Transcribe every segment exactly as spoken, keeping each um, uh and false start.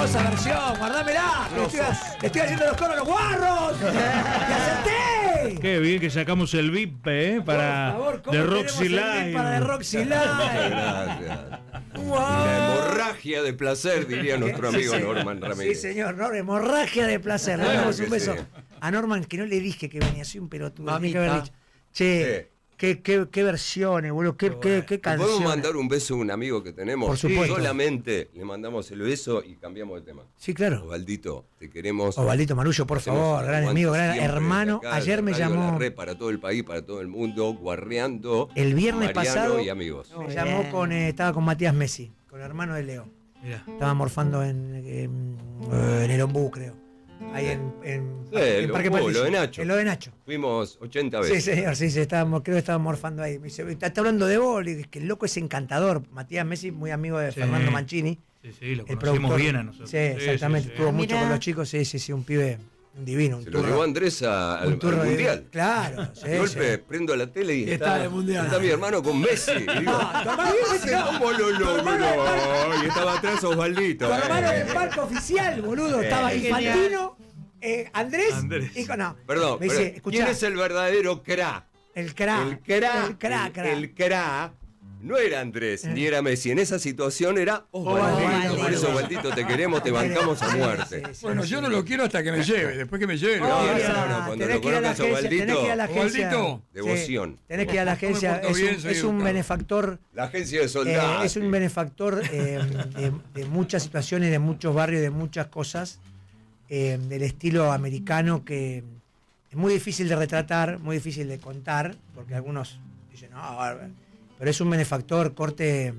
Hermosa versión, guardámela. Le estoy, le estoy haciendo los coros a los guarros. ¡Y acerté! Qué bien que sacamos el V I P, ¿eh? Para Por favor, ¿cómo de tenemos Roxy el V I P Live. para de Roxy Live? Gracias. Wow. La hemorragia de placer, diría nuestro amigo Sí, señor. Norman Ramírez. Sí, señor, no, hemorragia de placer. Le Claro damos que un beso sí. a Norman, que no le dije que venía, soy un pelotudo. Mamita. tenía que haber dicho. Che, Sí. qué, qué, qué versiones, boludo, qué, qué, qué ¿Le canciones. podemos mandar un beso a un amigo que tenemos? Por supuesto. Solamente le mandamos el beso y cambiamos de tema. Sí, claro. Osvaldito, te queremos. Osvaldito Marullo, por Hacemos favor, el gran aguante amigo, gran siempre hermano. de acá, Ayer de me Radio llamó. La Red para todo el país, para todo el mundo, guarreando. El viernes Mariano pasado y amigos. me llamó con, eh, estaba con Matías Messi, con el hermano de Leo. Mirá. Estaba morfando en, en, en el Ombú, creo. Ahí en, en, Sí, en el Parque Ombú, Patricio. lo de Nacho. En lo de Nacho. Fuimos ochenta Sí, veces. señor, sí, sí, estábamos, creo que estaba morfando ahí. Me dice, está, está hablando de vos, le dije, que el loco es encantador. Matías Messi, muy amigo de Sí. Fernando Mancini. Sí, sí, lo El conocemos productor. bien a nosotros. Sí, exactamente. sí, sí. Estuvo Ah, mucho mirá. con los chicos, sí, sí, sí, un pibe, un divino. Un Se lo turro. llevó Andrés a- al, Un turro al de- mundial. Claro, sí, De golpe sí. prendo la tele y, Y está, está en el mundial. está mi hermano con Messi. Y digo, Ah, tu hermano con Messi, no. ¿cómo lo Tu hermano logró? Y estaba atrás Osvaldito. Tu hermano eh. en el parque oficial, boludo. Estaba Infantino, eh, Andrés, Andrés. y con- no. Perdón, Me dice, perdón. escuchá, ¿Quién es el verdadero cra? el cra. El cra, El cra, el- cra. el cra no era Andrés ni era Messi. En esa situación era Osvaldito. Osvaldito. Por eso, Osvaldito, te queremos, te bancamos a muerte. Sí, sí, Bueno, sí. yo no lo quiero hasta que me lleve. Después que me lleve, lo No, quiero. Obvio, no, no, cuando tenés lo que ir a la conozcas a agencia, tenés que ir a la agencia. Osvaldito. Devoción. Sí, tenés que ir a la No me agencia. porto Es un, bien, soy es un educado. benefactor. La agencia de eh, soldados. es un benefactor eh, de, de muchas situaciones, de muchos barrios, de muchas cosas, eh, del estilo americano que es muy difícil de retratar, muy difícil de contar, porque algunos dicen, no, bárbaro". Pero es un benefactor corte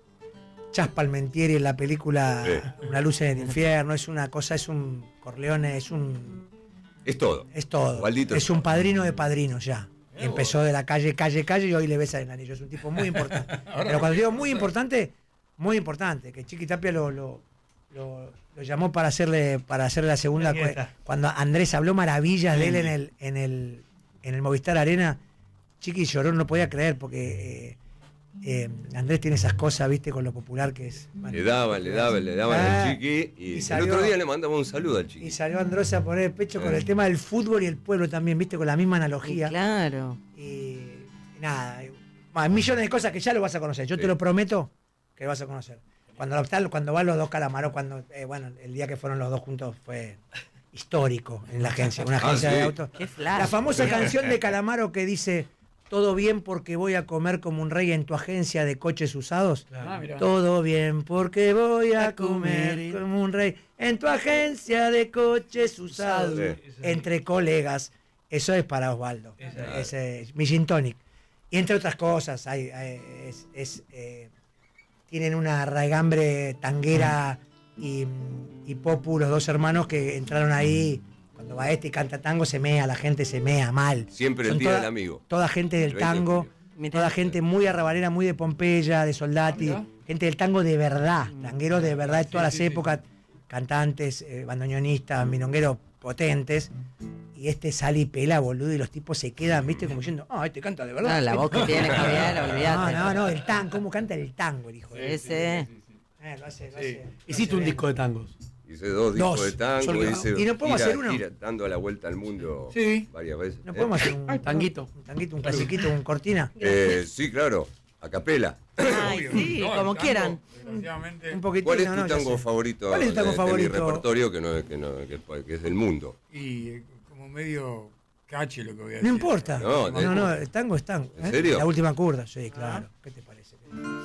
Chas Palmentieri en la película Sí. Una luz en el infierno, es una cosa, es un Corleone, es un Es todo. es todo. Osvaldito Es es un todo. padrino de padrinos ya. Empezó de la calle, calle, calle y hoy le besa el anillo. Es un tipo muy importante. Pero cuando digo muy importante, muy importante. Que Chiqui Tapia lo, lo, lo, lo llamó para hacerle para hacerle la segunda. Ahí está. Cuando Andrés habló maravillas de él en el, en el, en el Movistar Arena, Chiqui lloró, no podía creer porque eh, eh, Andrés tiene esas cosas, viste, con lo popular que es. Bueno, Le daban, le daban, le daban Ah, al chiqui. Y, y el salió- otro día le mandamos un saludo al chiqui. Y salió Andrés a poner el pecho con Eh. el tema del fútbol y el pueblo también, viste, con la misma analogía. Claro. Y, y nada, y- bueno, millones de cosas que ya lo vas a conocer. Yo Sí. te lo prometo que lo vas a conocer. Cuando, tal- cuando van los dos Calamaros, cuando, eh, bueno, el día que fueron los dos juntos fue histórico en la agencia, una Ah, agencia sí. de autos. Qué flash. La famosa canción de Calamaro que dice, todo bien porque voy a comer como un rey en tu agencia de coches usados. Ah, mirá. Todo bien porque voy a comer como un rey en tu agencia de coches usados. Sí. Entre colegas. Eso es para Osvaldo. Esa Ese es mi gin tonic. Y entre otras cosas, hay, hay- es, es, eh, tienen una raigambre tanguera y, y popu, los dos hermanos que entraron ahí. Cuando va este y canta tango, se mea, la gente se mea mal. Siempre el Son día toda- del amigo. Toda gente del El veinte de tango, julio. Mirá. toda gente muy arrabalera, muy de Pompeya, de Soldati, Ah, mirá. gente del tango de verdad, Mm. tangueros de verdad de Sí, todas sí, las sí, épocas, cantantes, eh, bandoneonistas, milongueros potentes. Y este sale y pela, boludo, y los tipos se quedan, viste, como diciendo, ah, este canta de verdad. No, la voz que tiene Javier, No, olvídate. no, no, el tango, ¿cómo canta el tango el hijo de Ese. Eh, lo hace, lo Sí. hace, lo Hiciste hace un bien. disco de tangos. Hice dos discos Dos. de tango. Solo- Hice ¿Y no podemos gira- hacer uno? gira dando la vuelta al mundo Sí. varias veces. ¿No ¿eh? podemos hacer un tanguito. Un tanguito, un clasiquito, un cortina. Eh, sí, claro. A capela. Ay, sí, No, el como tango, quieran. Desgraciadamente. Un poquito. ¿Cuál es no, tu no, ya tango sé. favorito? ¿Cuál es tu tango de, de favorito? mi repertorio que, no, que, no, que, que es del mundo. Y eh, como medio cache lo que voy a decir. No importa. No, No, de- no, no, el tango es tango. ¿En ¿eh? serio? La última curda, sí, claro. ¿Qué te parece?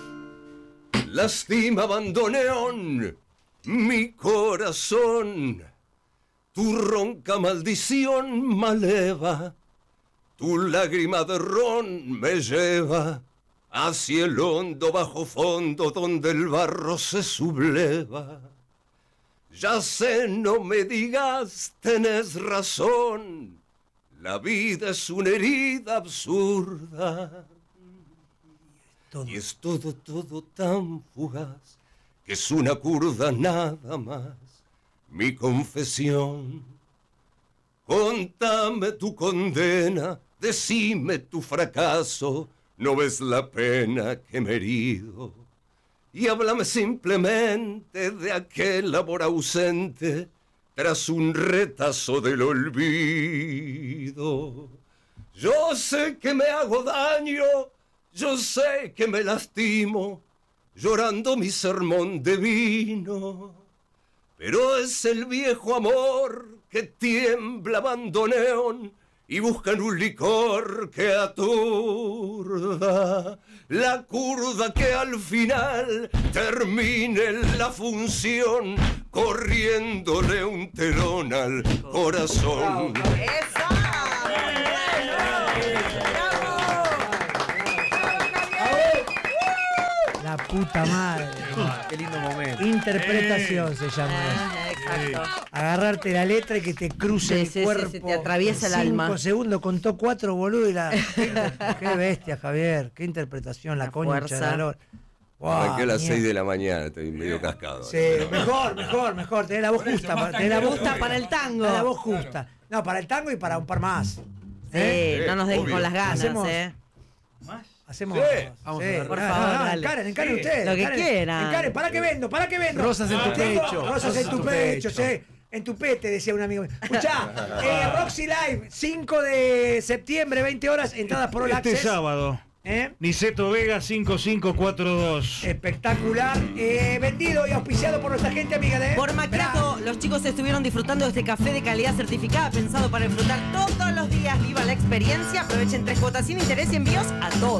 Lastima bandoneón mi corazón, tu ronca maldición maleva, tu lágrima de ron me lleva hacia el hondo bajo fondo donde el barro se subleva. Ya sé, no me digas, tenés razón, la vida es una herida absurda. Todo. Y es todo, todo tan fugaz, que es una curda nada más, mi confesión. Contame tu condena, decime tu fracaso, no ves la pena que me he herido. y háblame simplemente de aquel amor ausente tras un retazo del olvido. Yo sé que me hago daño, yo sé que me lastimo, llorando mi sermón de vino, pero es el viejo amor que tiembla bandoneón y buscan un licor que aturda, la curda que al final termine la función corriéndole un telón al corazón. La puta madre. Qué lindo momento. Interpretación se llama eso. Ah, exacto. Agarrarte la letra y que te cruce Sí, el sí, sí, cuerpo. se te atraviesa el en alma. Cinco segundos, contó cuatro, boludo, y la... Qué bestia, Javier. Qué interpretación, la, La concha fuerza. de la lora. Wow, Arranqué a las mierda. seis de la mañana, estoy medio cascado. Sí, mejor, mejor, mejor. Tenés la voz justa. para- Tenés la voz Gusta para el tango. tenés la voz justa. No, para el tango y para un par más. Sí, ¿Eh? no nos dejen obvio. con las ganas, Hacemos- ¿eh? Hacemos. Sí. Vamos sí. a ver. Por No, favor, no, no, dale. encaren, encaren Sí. ustedes. Lo que encaren, quieran. Encaren, ¿para qué vendo? ¿Para qué vendo? Rosas en tu Tengo pecho. Rosas en tu pecho, sí. En tu pete, decía un amigo mío. Escuchá, eh, Roxy Live, cinco de septiembre, veinte horas, entradas por All Este Access. sábado. ¿Eh? Niceto Vega cinco cinco cuatro dos. Espectacular. Eh, vendido y auspiciado por nuestra gente amiga de... Por Macrato, los chicos estuvieron disfrutando de este café de calidad certificada pensado para disfrutar todos los días. Viva la experiencia. Aprovechen tres cuotas sin interés y envíos a todos.